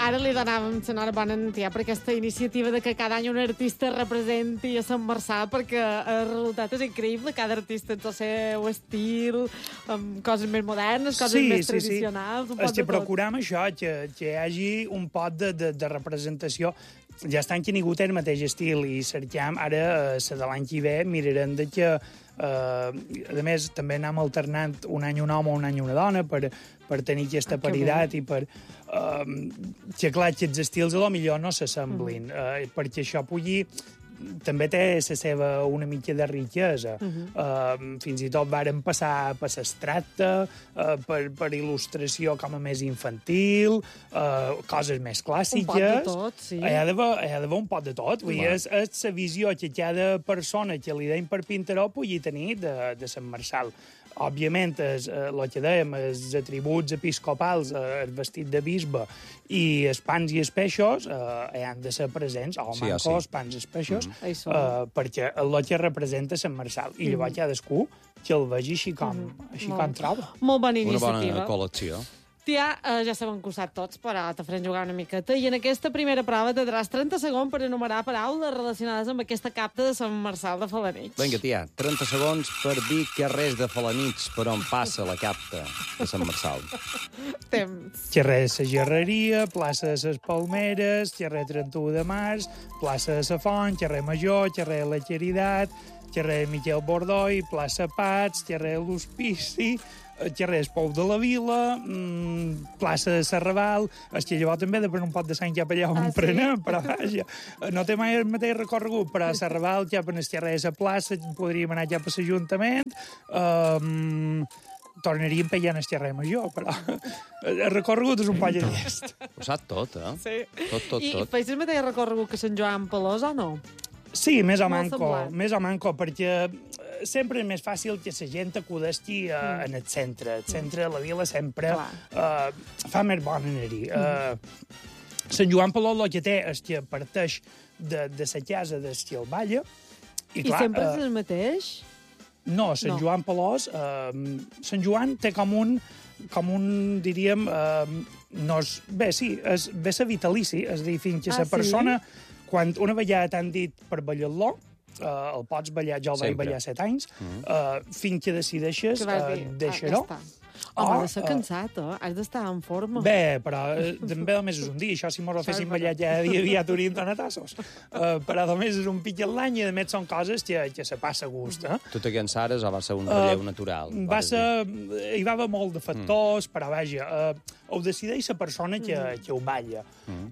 ara li donàvem l'enhorabona en Tià per aquesta iniciativa de que cada any un artista representi a Sant Marçal, perquè el resultat és increïble. Cada artista té el seu estil, amb coses més modernes, coses més tradicionals. Sí. És que procurem això, que hi hagi un pot de representació. Ja estan que ningú té el mateix estil i cercam, ara, de l'any que ve, mirarem de que a més, també anem alternant un any un home o un any una dona per tenir aquesta paritat i per... que, clar, que els estils a lo millor no s'assemblin, perquè això pugui... també té la seva una mica de riquesa. Fins i tot varen passar per l'estracte, per il·lustració com a més infantil, coses més clàssiques. Un pot de tot, sí. Hi ha d'haver un pot de tot. Vull dir, és la visió que cada persona que li deim per pintaró pugui tenir de Sant Marçal. Òbviament, el que dèiem, els atributs episcopals, el vestit de bisbe i els pans i els peixos han de ser presents, mancos, pans i els peixos, perquè el que representa Sant Marçal. I llavors cadascú que el vegi així com troba. Molt bona iniciativa. Una bona col·lecció. Tia, ja sabem que ho sap tots, però te farem jugar una miqueta. I en aquesta primera prova tindràs 30 segons per enumerar paraules relacionades amb aquesta capta de Sant Marçal de Felanitx. Vinga, tia, 30 segons per dir carrers de Felanitx per on passa la capta de Sant Marçal. Temps. Carrer de la Gerreria, plaça de les Palmeres, carrer 31 de març, plaça de la Font, carrer Major, carrer de la Caritat, carrer Miquel Bordoi, plaça Pats, carrer de l'Hospici, carrer Pou de la Vila, plaça de Serraval. És que llavors també de prendre un pot de sang cap allà on prenem, però vaja, no té mai el mateix recorregut, però a Serraval, cap en el carrer de la plaça, podríem anar cap a l'Ajuntament, tornaríem pellant el carrer Major, però el recorregut és un poll llest. Ho sap tot, eh? Sí. Tot. I feis el mateix recorregut que Sant Joan Pelós o no? Sí, més o manco, perquè sempre és més fàcil que la gent acudeixi en el centre. El centre de la vila sempre fa més bon anar-hi. Sant Joan Peló el que té és que parteix de la casa d'Estilballa. I sempre és el mateix? No, Sant Joan Pelós... Sant Joan té com un diríem... Bé, sí, ve ser vitalici, és a dir, fins que la persona... Quan una vegada t'han dit per ballar-lo, el pots ballar, jo el vaig ballar 7 anys, fins que decideixes deixar-ho. Home, ha de ser cansat, has d'estar en forma. Bé, però també només és un dia. Això, si mos ho fessin ballar ja dia a dia, t'hauríem donat tassos. Però només és un pic a l'any i, a més, són coses que se passa a gust. Tu te cansares o va ser un relleu natural? Hi va haver molt de factors, però vaja, ho decideix la persona que ho balla.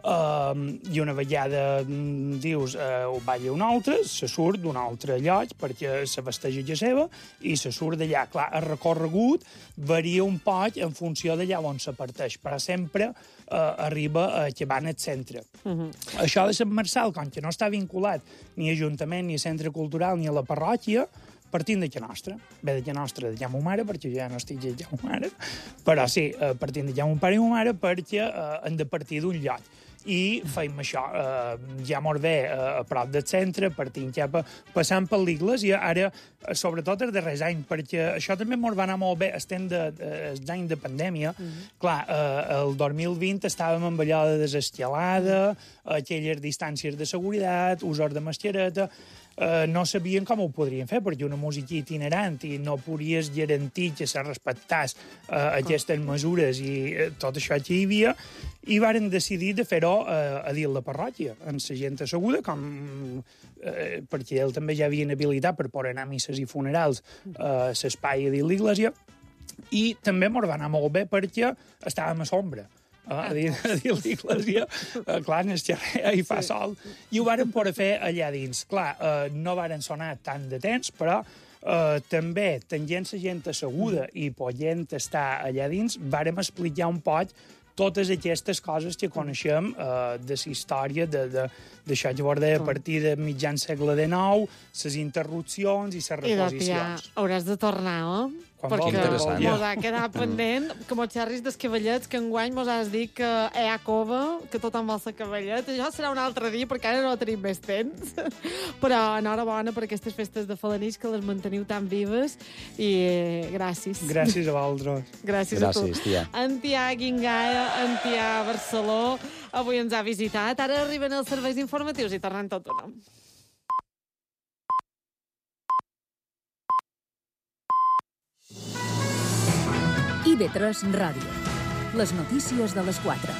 I una vegada dius ho balla un altre, se surt d'un altre lloc perquè se vesteix a seva i se surt d'allà. Clar, el recorregut varia un poc en funció d'allà on se parteix, però sempre arriba a acabar en el centre. Això de Sant Marçal, com que no està vinculat ni a Ajuntament, ni a Centre Cultural, ni a la parròquia, partint de casa nostra. Bé, de casa nostra, de casa mare, perquè ja no estic de casa mare, però sí, partint de casa mon pare i ma mare, perquè hem de partir d'un lloc. I feim això, ja mos ve a prop del centre, partint cap passant per l'església, ara, sobretot els darrers anys, perquè això també mos va anar molt bé, estem dels anys de pandèmia. Clar, el 2020 estàvem amb allò de desescalada, aquelles distàncies de seguretat, usar de mascareta, no sabien com ho podrien fer, perquè una música itinerant i no podries garantir que se respectàs aquestes mesures i tot això que hi havia, i varen decidir de fer-ho a dins la parròquia, amb la gent asseguda, perquè ells també ja havien habilitat per poder anar a misses i funerals a l'espai a dins l'església, i també mos va anar molt bé perquè estàvem a sombra. A dins l'església, clar, en el xerrer hi fa sol, i ho varen poder fer allà dins. Clar, no varen sonar tant de temps, però també, tenint la gent asseguda i podent estar allà dins, vàrem explicar un poc totes aquestes coses que coneixem de la història d'això que vos deia a partir de mitjan segle XIX, les interrupcions i les reposicions. I hauràs de tornar, perquè interessant. mos ha quedat pendent que mos xerris dels cavallets, que enguany mos has dit que hi ha cova, que tothom vol ser cavallet. Això serà un altre dia, perquè ara no tenim més temps. Però enhorabona per aquestes festes de Felanitx, que les manteniu tan vives, i gràcies. Gràcies a vosaltres. Gràcies a tu. Gràcies, tia. En Tià Guingaia, en Tià Barceló, avui ens ha visitat. Ara arriben els serveis informatius i tornem tot una. IB3 Ràdio. Les notícies de les 4.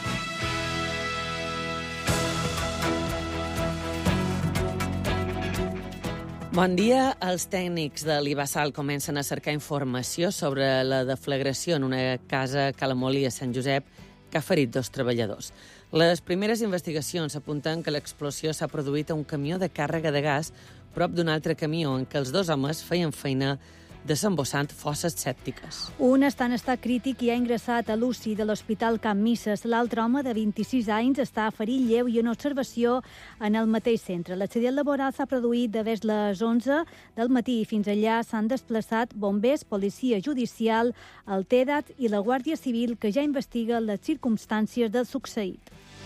Bon dia. Els tècnics de l'Ibasal comencen a cercar informació sobre la deflagració en una casa a Calamoli, a Sant Josep, que ha ferit 2 treballadors. Les primeres investigacions apunten que l'explosió s'ha produït a un camió de càrrega de gas prop d'un altre camió en què els 2 homes feien feina desembossant fosses sèptiques. Un està en estat crític i ha ingressat a l'UCI de l'Hospital Can Misses. L'altre home, de 26 anys, està ferit lleu i en observació en el mateix centre. L'accident laboral s'ha produït de les 11 del matí i fins allà s'han desplaçat bombers, policia judicial, el TEDAT i la Guàrdia Civil, que ja investiga les circumstàncies del succeït.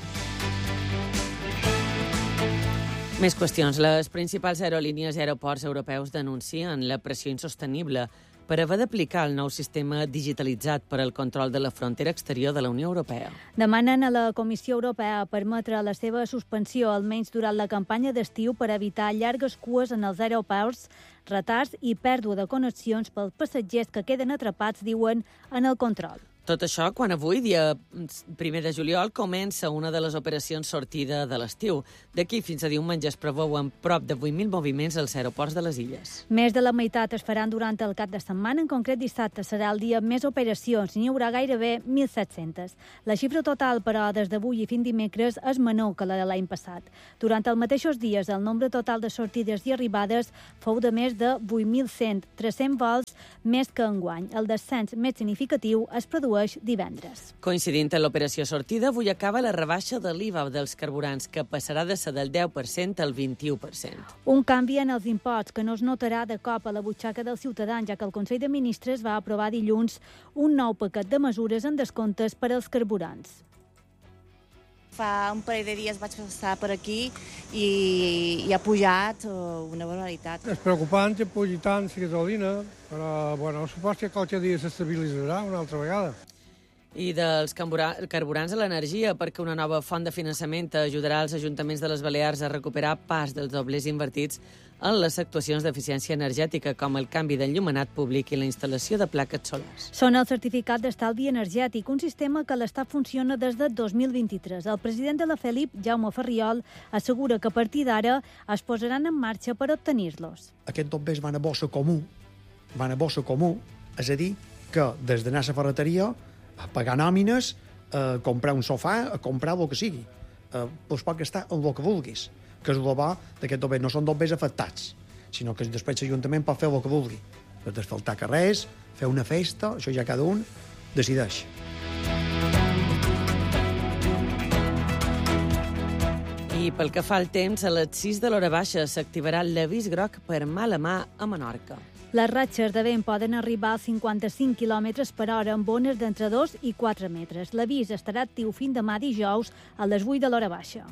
Més qüestions. Les principals aerolínies i aeroports europeus denuncien la pressió insostenible per haver d'aplicar el nou sistema digitalitzat per al control de la frontera exterior de la Unió Europea. Demanen a la Comissió Europea permetre la seva suspensió almenys durant la campanya d'estiu per evitar llargues cues en els aeroports, retards i pèrdua de connexions pels passatgers que queden atrapats, diuen, en el control. Tot això quan avui, dia 1 de juliol, comença una de les operacions sortida de l'estiu. D'aquí fins a diumenge es preveuen prop de 8.000 moviments als aeroports de les illes. Més de la meitat es faran durant el cap de setmana. En concret, dissabte serà el dia amb més operacions. N'hi haurà gairebé 1.700. La xifra total, però, des d'avui i fins dimecres és menor que la de l'any passat. Durant els mateixos dies, el nombre total de sortides i arribades fou de més de 8.100, 300 vols més que enguany. El descens més significatiu es produeix divendres. Coincidint amb l'operació sortida, avui acaba la rebaixa de l'IVA dels carburants, que passarà de ser del 10% al 21%. Un canvi en els imposts que no es notarà de cop a la butxaca dels ciutadans, ja que el Consell de Ministres va aprovar dilluns un nou paquet de mesures en descomptes per als carburants. Fa un parell de dies vaig passar per aquí i ha pujat una barbaritat. És preocupant que pugi tant la gasolina, però bueno, supos que qualque dia s'estabilitzarà una altra vegada. I dels carburants a l'energia, perquè una nova font de finançament ajudarà als ajuntaments de les Balears a recuperar part dels doblers invertits en les actuacions d'eficiència energètica, com el canvi d'enllumenat públic i la instal·lació de plaques solars. Són el certificat d'estalvi energètic, un sistema que l'Estat funciona des de 2023. El president de la FELIP, Jaume Ferriol, assegura que a partir d'ara es posaran en marxa per obtenir-los. Aquests doblers van a bossa comú, és a dir, que des d'anar a la ferreteria, a pagar nòmines, a comprar un sofà, a comprar el que sigui. Doncs pot gastar en el que vulguis, que és el bo d'aquest doblers. No són doblers afectats, sinó que després l'Ajuntament pot fer el que vulgui. Per desfaltar carrers, fer una festa, això ja cada un decideix. I pel que fa al temps, a les 6 de l'hora baixa s'activarà l'avís groc per mala mà a Menorca. Les ratxes de vent poden arribar als 55 km per hora amb ones d'entre 2 i 4 metres. L'avís estarà actiu fins demà dijous a les 8 de l'hora baixa.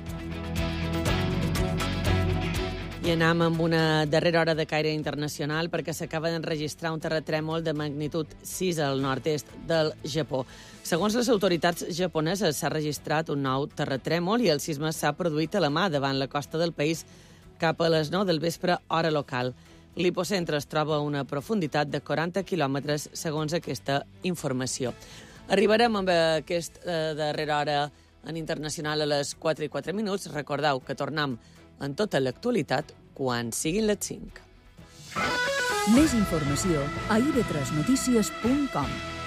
I anem amb una darrera hora de caire internacional perquè s'acaba d'enregistrar un terratrèmol de magnitud 6 al nord-est del Japó. Segons les autoritats japoneses, s'ha registrat un nou terratrèmol i el sisme s'ha produït a la mà davant la costa del país cap a les 9 del vespre, hora local. L'hipocentre es troba a una profunditat de 40 quilòmetres, segons aquesta informació. Arribarem amb aquesta darrera hora en internacional a les 4 i 4 minuts. Recordeu que tornem en tota l'actualitat quan siguin les 5. Més informació a ib3notícies.com.